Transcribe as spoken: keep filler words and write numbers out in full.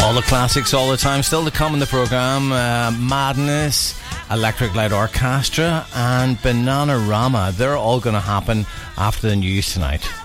All the classics all the time. Still to come in the programme, uh, Madness, Electric Light Orchestra and Bananarama. They're all going to happen after the news tonight.